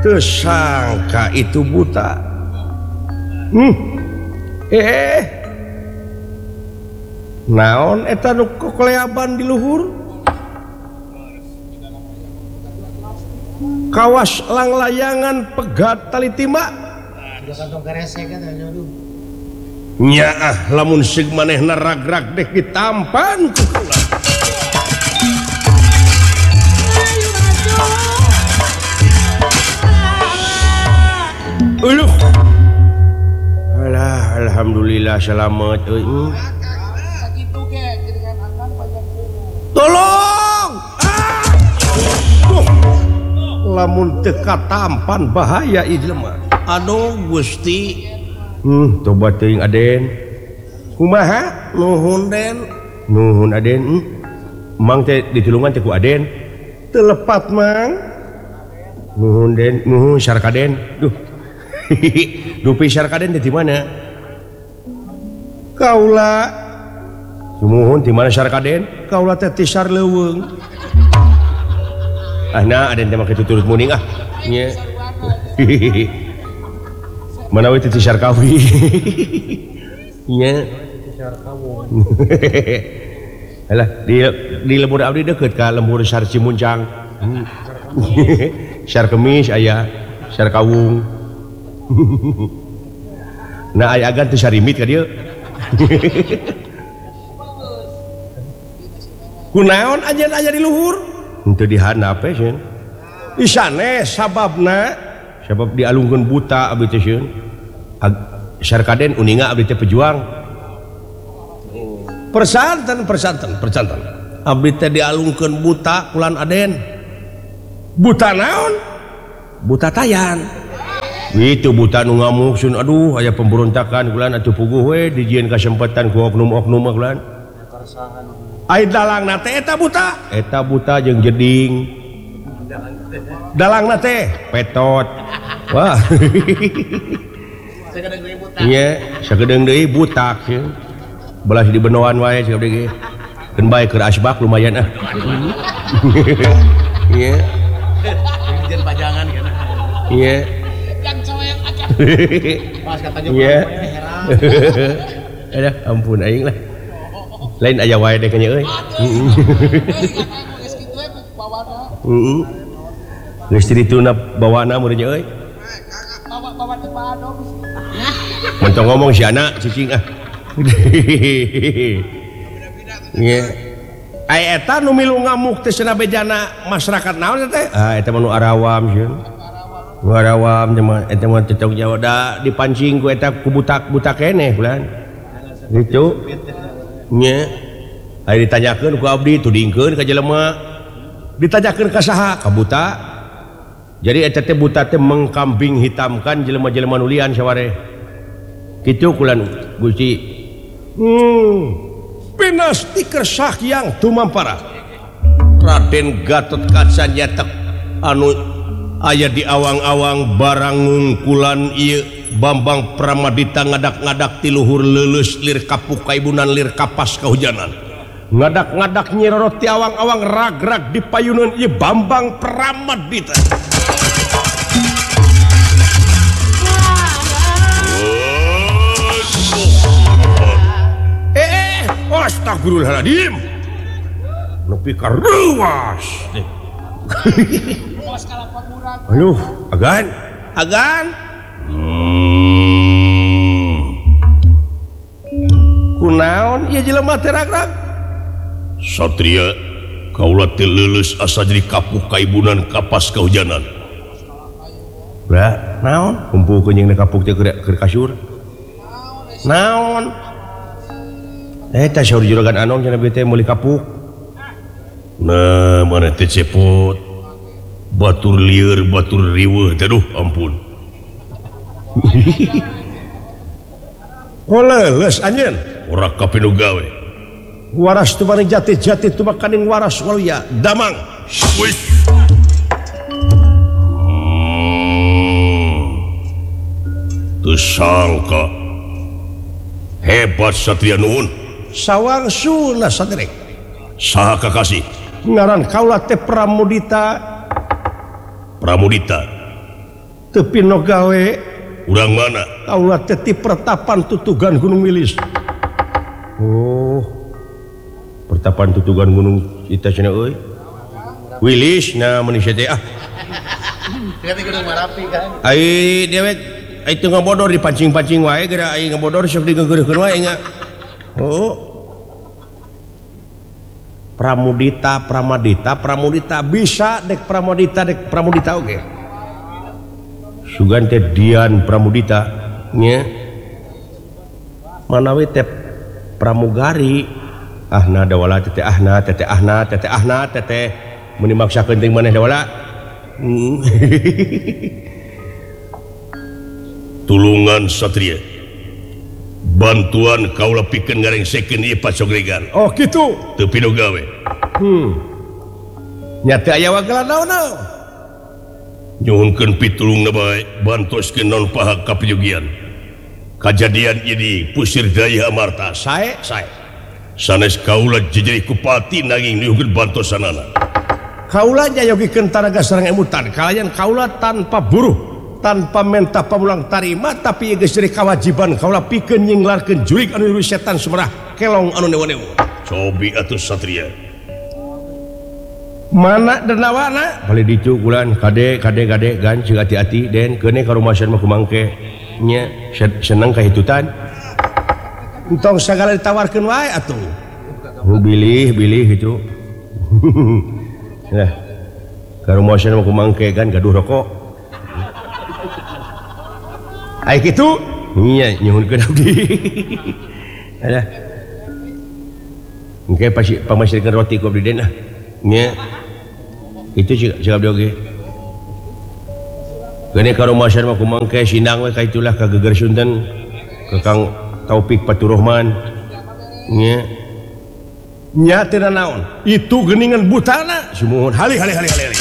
tersangka itu buta. Naon eta nu kokleaban di luhur? Kawas langlayangan pegat tali timba. Nya lamun sig manehna rag-rag dek ditampan ku kula. Alah, alhamdulillah selamat euy. Tolong! Lamun teka tampan bahaya ieu jelema. Aduh Gusti. Toba teuing Aden. Kumaha? Nuhun Den. Nuhun Aden. Mang teh ditulungan teh ku Aden. Teu lepat Mang. Nuhun Den, nuhun Sarkaden. Duh. Dupi Sarkaden di mana? Kaula. Nuhun di mana Sarkaden? Kaula teh ti Sarleuweung. Nah, Aden teh make tuturut muning ah. Nya. Mana we teh Sarkawi. Nya. Sarkawung. Alah, di lembur abdi deukeut ka lembur Sar Cimuncang. Sar Kemis aya, Sar Kawung. Nah aya agan teu sarimit ka dieu. Kunaon anjeun aya di luhur? Henteu dihandap we sieun. Isane sababna sabab dialungkeun buta abdi teh sieun. Sarkaden uninga abdi teh pejuang. Persanten. Abdi teh dialungkeun buta kulan Aden. Buta naon? Buta tayan. Itu buta nu ngamuk sun aduh aya pemberontakan kulan atuh puguh we dijieun kasempatan ku oknum-oknum kulan. Ai dalangna teh eta buta jeung jeding. Dalangna teh petot. Wah. Sagedeung deui buta. Iya, sagedeung deui butak sieun. Belah di benoan wae cek deui. Keun bae keur asbak lumayan ah. Iya. Jeung pajangan kana. Iya. Yang cewek aja. Pas kata Joko heran. Aduh, ampun aing lah. Lain aya wae deh nya euy. Geus kitu we bawana. Geus dituna bawana mun nya euy. Bawa teh padong. Mentong ngomong si anak cicing ah. Iya. Ai eta nu milu ngamuk teh cenah bejana masyarakat naon teh? Ah eta mah nu arawam sieun. Nu arawam eta mah cocok Jawa da dipancing ku eta ku butak-butak keneh kulan. Gitu. Nya. Ari ditanyakeun ku abdi tudingkeun ka jelema. Ditanyakeun ka saha? Ka buta. Jadi eta teh buta teh mengkambing hitamkan jelema-jelema nu lian sawareh. Kitu kulan Gusti. Pinasti kersakyang tumampara. Raden Gatot Kaca nyatek anu aya di awang-awang barang ngungkulan ieu Bambang Pramadita ngadak-ngadak ti luhur leuleus lir kapuk kaibunan lir kapas kahujanan. Ngadak-ngadak nyirorot ti awang-awang rag-rag di payunan ieu Bambang Pramadita. Astagfirullahaladzim. Nepi ka ruas. Aduh, agan. Kunaon ieu jelema teh rag-rag? Satria, kaula teh leuleus asa jadi kapuk kaibunan kapas kahujanan. Bra, naon? Kumpulkeun jeung kapuk teh keur kasur. Naon? Eta saur juragan Anom cenah bete meuli kapuk. Nah, mana teh cepot. Batur lieur, batur riweuh teh duh ampun. Oh leuleus anjeun. Ora kapinu gawe. Waras tu mani jati-jati tu makaning waras walia damang. Wis. Teu sangka. Hebat Satria nuhun. Sawangsulna saderek. Saha kakasih? Ngaran kaula teh Pramudita. Pramudita. tepi no gawe urang mana kaula teh pertapan tutugan Gunung Wilis. Oh pertapan tutugan Gunung Ita cenah euy Wilis nah mun teh Ganti Gunung Marapi kan. ai dewek ai teu ngabodor dipancing-pancing wae geura ai ngabodor sok digeugeureukeun wae nya. Oh Pramudita bisa dek Pramudita oke. Sugan teh Dian Pramudita nya. Manawi teh pramugari ahna dawala teteh ahna teteh mun dimaksakeun teh maneh dawala. Tulungan satria bantuan kaula pikeun ngarengsekeun ieu pacogregan. Oh gitu. Teu pinu gawe. Nya teu aya wagelan naon-naon. Nyuhunkeun pitulungna bae bantoskeun naon paha kapijugian. Kajadian ieu di Pusir Daya Amarta Sae sanes kaula jadi kupati nanging nyuhunkeun bantosanana. kaula nyayogikeun tanaga sareng emutan kalayan kaula tanpa buruh tanpa menta pamulang tarima tapi geus jadi kewajiban kaula pikeun nyinglarkeun jurig anu niru setan sumerah kelong anu newa-newa. Cobi atuh satria Mana dernawana balik dicu bulan kade gan cing hati-hati den kene ka rumasan mah kumangke nya seneng kahitutan entong sagala ditawarkeun wae atuh bilih gitu. Nah ka rumasan mah kumangke kan gaduh rokok ai kitu nya nyuhunkeun abdi. Ada engke pamasirkeun roti ku abdi den nya itu cik abdi oge gini ka rumasan mah kumangke sindang we ka itulah ka Geger Sunten ke Kang Taufik Faturrahman nya teu naon itu geuningan butana sumuhun hali